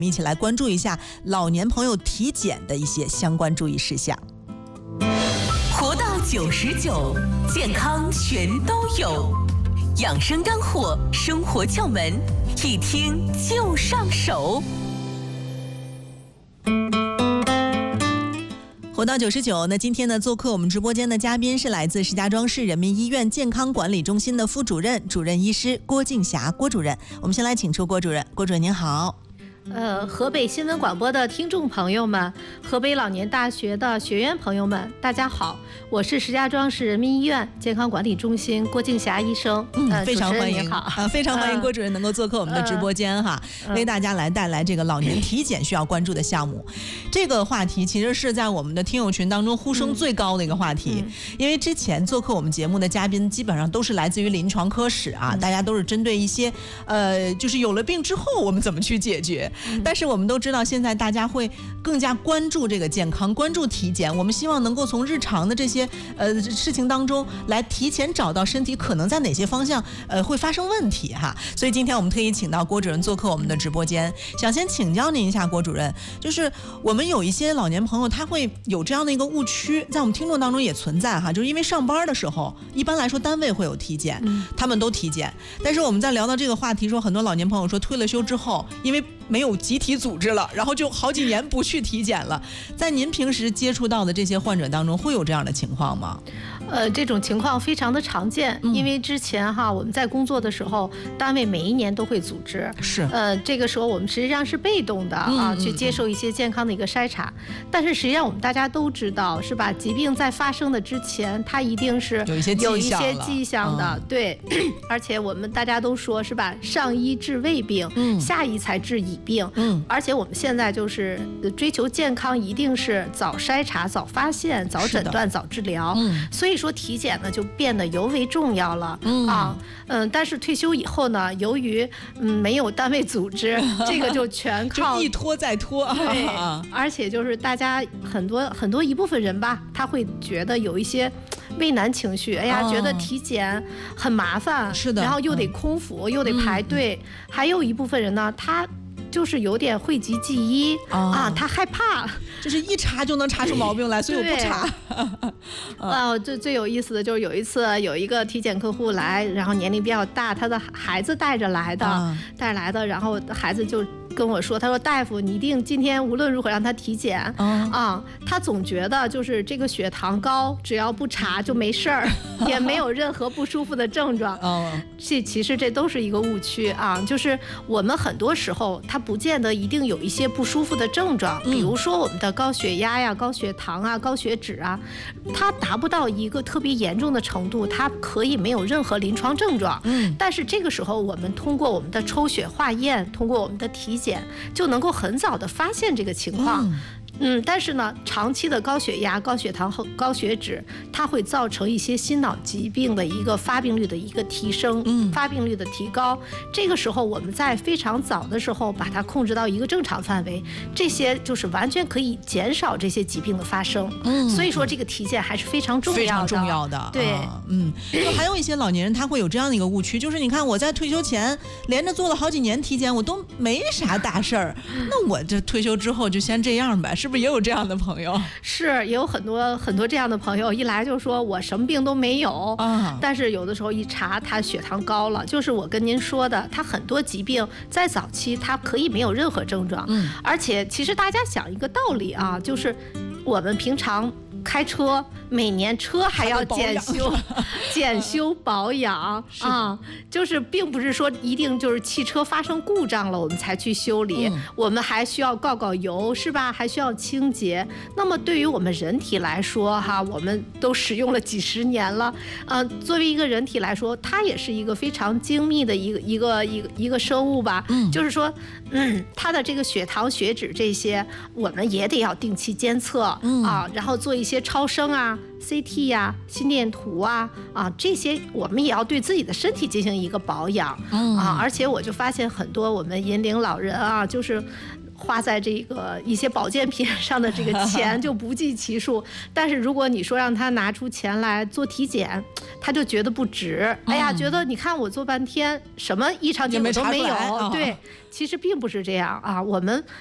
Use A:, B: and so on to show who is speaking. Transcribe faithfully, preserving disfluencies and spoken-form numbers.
A: 们一起来关注一下老年朋友体检的一些相关注意事项。
B: 活到九十九，健康全都有，养生干货，生活窍门，一听就上手。
A: 活到九十九，那今天呢，做客我们直播间的嘉宾是来自石家庄市人民医院健康管理中心的副主任、主任医师郭静霞郭主任。我们先来请出郭主任。郭主任您好。
C: 呃，河北新闻广播的听众朋友们，河北老年大学的学员朋友们，大家好，我是石家庄市人民医院健康管理中心郭静霞医生。
A: 嗯，呃、非常欢迎，
C: 好
A: 啊，非常欢迎郭主任能够做客我们的直播间哈，呃、为大家来带来这个老年体检需要关注的项目。这个话题其实是在我们的听友群当中呼声最高的一个话题，嗯、因为之前做客我们节目的嘉宾基本上都是来自于临床科室啊，嗯、大家都是针对一些呃，就是有了病之后我们怎么去解决。但是我们都知道，现在大家会更加关注这个健康，关注体检。我们希望能够从日常的这些呃事情当中来提前找到身体可能在哪些方向呃会发生问题哈。所以今天我们特意请到郭主任做客我们的直播间，想先请教您一下，郭主任，就是我们有一些老年朋友他会有这样的一个误区，在我们听众当中也存在哈，就是因为上班的时候，一般来说单位会有体检，嗯、他们都体检，但是我们在聊到这个话题说，很多老年朋友说退了休之后，因为没有集体组织了，然后就好几年不去体检了。在您平时接触到的这些患者当中，会有这样的情况吗？
C: 呃，这种情况非常的常见，嗯、因为之前哈我们在工作的时候，单位每一年都会组织，
A: 是，
C: 呃，这个时候我们实际上是被动的
A: 嗯、
C: 啊，去接受一些健康的一个筛查。但是实际上我们大家都知道，是吧？疾病在发生的之前，它一定是
A: 有一些
C: 有一些迹象的，嗯、对。而且我们大家都说是吧，上医治未病，嗯、下医才治已病，嗯。而且我们现在就是追求健康，一定是早筛查、早发现、早诊断、早治疗。嗯，所以说体检呢就变得尤为重要了。嗯啊，嗯，但是退休以后呢，由于嗯没有单位组织，这个就全靠
A: 就一拖再拖。
C: 对，而且就是大家很多很多一部分人吧，他会觉得有一些畏难情绪，哎呀，哦、觉得体检很麻烦，
A: 是的，
C: 然后又得空腹，嗯、又得排队，嗯、还有一部分人呢，他就是有点讳疾忌医、哦、啊，他害怕，
A: 就是一查就能查出毛病来，所以我不查。
C: 啊，最最有意思的就是有一次有一个体检客户来，然后年龄比较大，他的孩子带着来的，嗯、带着来的，然后孩子就跟我说，他说大夫，你一定今天无论如何让他体检、嗯、啊，他总觉得就是这个血糖高，只要不查就没事儿，也没有任何不舒服的症状。嗯，这其实这都是一个误区啊，就是我们很多时候他不见得一定有一些不舒服的症状，比如说我们的高血压呀、高血糖啊、高血脂啊，它达不到一个特别严重的程度，它可以没有任何临床症状。嗯，但是这个时候我们通过我们的抽血化验，通过我们的体检，就能够很早的发现这个情况。嗯嗯，但是呢，长期的高血压、高血糖和高血脂，它会造成一些心脑疾病的一个发病率的一个提升，嗯，发病率的提高。这个时候，我们在非常早的时候把它控制到一个正常范围，这些就是完全可以减少这些疾病的发生。嗯，所以说这个体检还是非常重要的，
A: 非常重要的。
C: 对，
A: 啊、嗯，还有一些老年人他会有这样的一个误区，就是你看我在退休前连着做了好几年体检，我都没啥大事儿，那我这退休之后就先这样呗，是不是也有这样的朋友？
C: 是，也有很多很多这样的朋友，一来就说我什么病都没有，啊、但是有的时候一查他血糖高了，就是我跟您说的，他很多疾病在早期他可以没有任何症状，嗯，而且其实大家想一个道理啊，就是我们平常开车每年车还要检修检修保养啊，就是并不是说一定就是汽车发生故障了我们才去修理，嗯、我们还需要告告油是吧，还需要清洁。那么对于我们人体来说哈，我们都使用了几十年了，呃，作为一个人体来说，它也是一个非常精密的一个一个一个一个生物吧，嗯、就是说嗯，它的这个血糖血脂这些我们也得要定期监测，嗯、啊，然后做一些超声啊C T 呀、啊、心电图啊啊，这些我们也要对自己的身体进行一个保养，嗯、啊，而且我就发现很多我们银龄老人啊，就是花在这个一些保健品上的这个钱就不计其数。但是如果你说让他拿出钱来做体检，他就觉得不值。哎呀，觉得你看我做半天什么异常结果都没有。对，其实并不是这样啊，我们